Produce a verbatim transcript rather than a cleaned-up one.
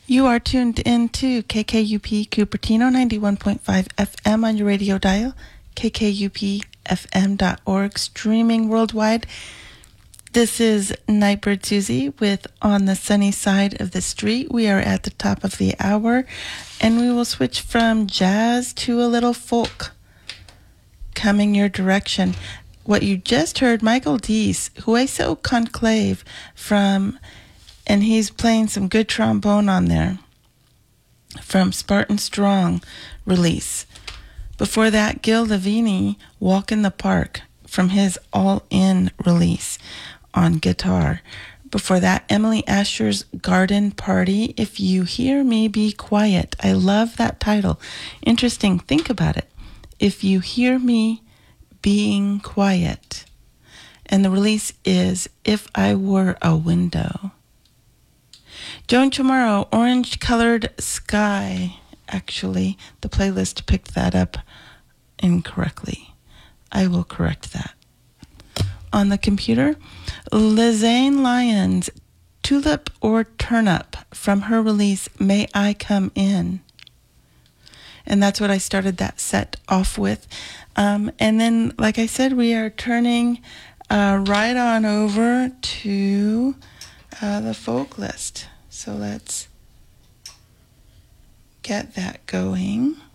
You are tuned in to K K U P Cupertino ninety-one point five F M on your radio dial, K K U P F M dot org, streaming worldwide. This is Nightbird Susie with On the Sunny Side of the Street. We are at the top of the hour, and we will switch from jazz to a little folk coming your direction. What you just heard, Michael Deese, Hueso Conclave from, and he's playing some good trombone on there, from Spartan Strong release. Before that, Gil Lavini, Walk in the Park, from his All In release on guitar. Before that, Emily Asher's Garden Party, If You Hear Me, Be Quiet. I love that title. Interesting, think about it. If You Hear Me Being Quiet. And the release is If I Were a Window. Joan Chamorro, Orange Colored Sky. Actually, the playlist picked that up incorrectly. I will correct that. On the computer, Lizanne Lyons, Tulip or Turnip, from her release, May I Come In. And that's what I started that set off with. Um, and then, like I said, we are turning uh, right on over to uh, the folk list. So let's get that going.